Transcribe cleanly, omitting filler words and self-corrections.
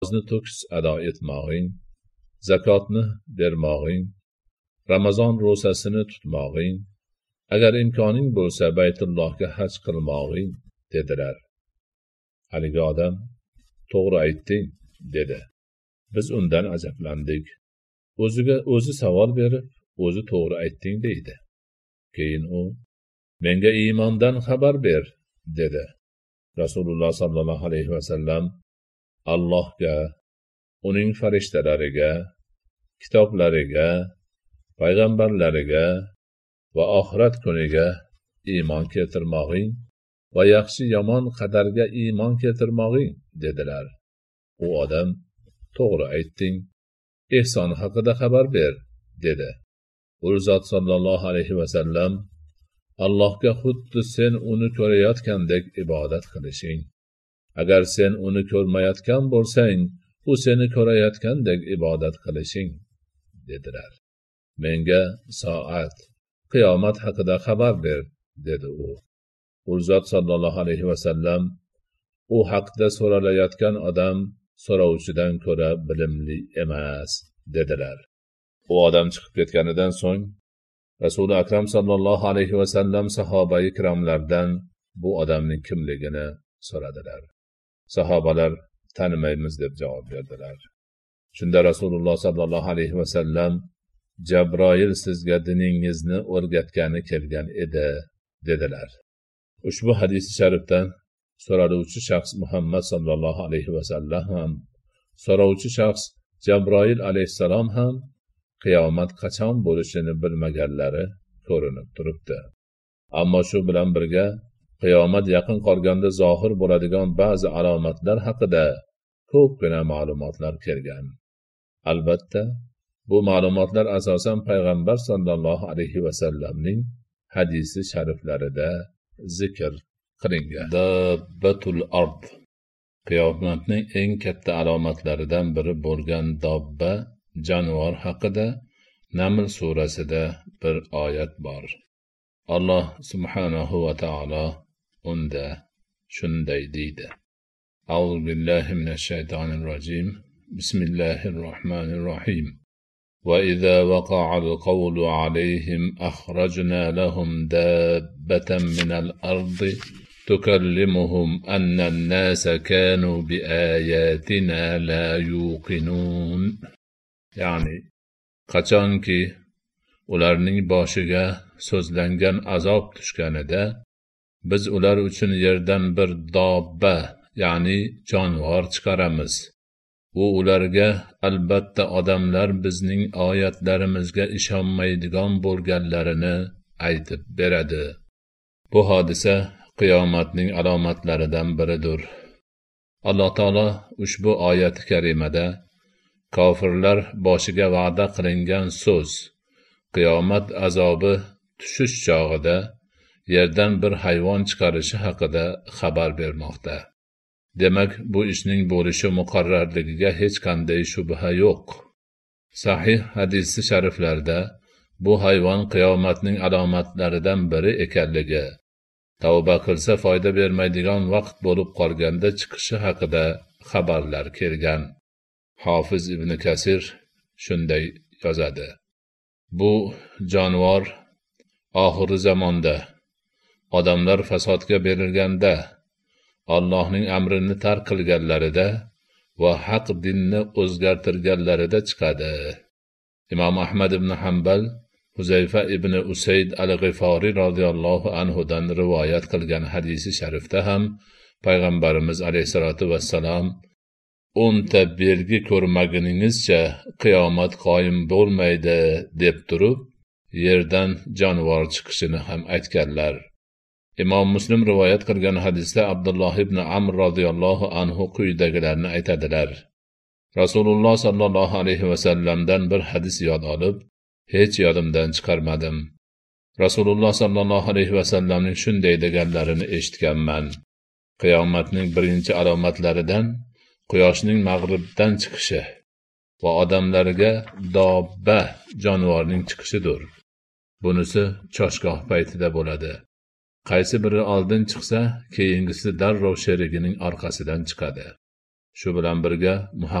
namozni to'kis ado etmog'ing, zakotni bermog'ing, Ramazon ro'zasini tutmog'ing, agar imkoning bo'lsa Baytullohga haj qilmog'ing dedilar. Haligi odam, to'g'ri aytding, dedi. Biz undan ajablandik. O'zi savol berib, o'zi to'g'ri aytding deydi. Keyin u, menga iymondan xabar ber, dedi. Rasululloh sallallohu alayhi vasallam Allohga, uning farishtalariga, kitoblariga, payg'ambarlariga va oxirat kuniga iymon keltirmog'ing va yaxshi yomon qadarga iymon keltirmog'ing dedilar. U odam, to'g'ri aytding, ehson haqida xabar ber, dedi. U zot sallallohu alayhi vasallam Allohga xuddi sen uni ko'rayotgandek ibodat qilishing. Agar sen uni ko'rmayotgan bo'lsang, u seni ko'rayotgandek ibodat qilishing, dedilar. Menga soat, qiyomat haqida xabar ber, dedi u. U zot sallallohu alayhi vasallam u haqda so'ralayotgan odam so'rovchidan ko'ra bilimli emas, dedilar. U odam chiqib ketganidan so'ng Rasuli akram sallallohu alayhi vasallam sahobai kiromlardan bu odamning kimligini so'radilar. Sahobalar tanimaymiz deb javob berdilar. Shunda Rasululloh sallallohu alayhi vasallam Jabroil sizga diningizni o'rgatgani kelgan edi, dedilar. Ushbu hadis-i sharifdan so'raluvchi shaxs Muhammad sallallohu alayhi vasallam ham, so'rovchi shaxs Jabroil alayhissalom ham qiyomat qachon bo'lishini bilmaganlari ko'rinib turibdi. Ammo shu bilan birga qiyomat yaqin qolganda zohir bo'ladigan ba'zi alomatlar haqida ko'pgina ma'lumotlar kelgan. Albatta, bu ma'lumotlar asosan payg'ambar sallallohu alayhi vasallamning hadisi shariflarida zikr qilingan. Dabbatul ard, qiyomatning eng katta alomatlaridan biri bo'lgan dobba jonivor haqida Naml surasida bir oyat bor. Alloh subhanahu va taolo unda shunday deydi. A'udhu billahi minash shaytonir rojim. Bismillahir rohmanir rohim. وَإِذَا وَقَعَ الْقَوْلُ عَلَيْهِمْ أَخْرَجْنَا لَهُمْ دَابَّةً مِنَ الْأَرْضِ تُكَلِّمُهُمْ أَنَّ النَّاسَ كَانُوا بِآيَاتِنَا لَا يُوقِنُونَ. Ya'ni qachonki ularning boshiga so'zlangan azob tushganida biz ular uchun yerdan bir dobba, ya'ni jonivor chiqaramiz. U ularga albatta odamlar bizning oyatlarimizga ishonmaydigan bo'lganlarini aytib beradi. Bu hodisa qiyomatning alomatlaridan biridir. Alloh taolo ushbu oyati karimada kofirlar boshiga va'da qilingan so'z, qiyomat azobi tushish chog'ida yerdan bir hayvon chiqarishi haqida xabar bermoqda. Demak, bu ishning bo'lishi muqarrarligiga hech qanday shubha yo'q. Sahih hadis-i shariflarda bu hayvon qiyomatning alomatlaridan biri ekanligi, tavba qilsa foyda bermaydigan vaqt bo'lib qolganda chiqishi haqida xabarlar kelgan. Hofiz ibn Kasir shunday yozadi. Bu jonivor oxirgi zamonda odamlar fasodga berilganda, Allohning amrini tark qilganlarida va haq dinni o'zgartirganlarida chiqadi. Imom Ahmad ibn Hanbal Huzayfa ibn Usayd al-G'ifori radhiyallohu anhudan rivoyat qilgan hadisi sharifda ham payg'ambarimiz alayhisolatu vassalam 10 ta belgi ko'rmaguningizcha qiyomat qoyim bo'lmaydi deb turib, yerdan jonivor chiqishini ham aytganlar. Imom Muslim rivoyat qilgan hadisda Abdulloh ibn Amr radhiyallohu anhu quyidagilarni aytadilar. Rasululloh sallallohu alayhi vasallamdan bir hadis yod olib, hech yodimdan chiqarmadim. Rasululloh sallallohu alayhi vasallamning shunday deganlarini eshitganman. Qiyomatning birinchi alomatlaridan quyoshning mag'ribdan chiqishi va odamlarga dobba jonivorning chiqishidir. Bunisi choshgoh paytida bo'ladi. Qaysi biri oldin chiqsa, keyingisi darrov sherigining orqasidan chiqadi. shu bilan birga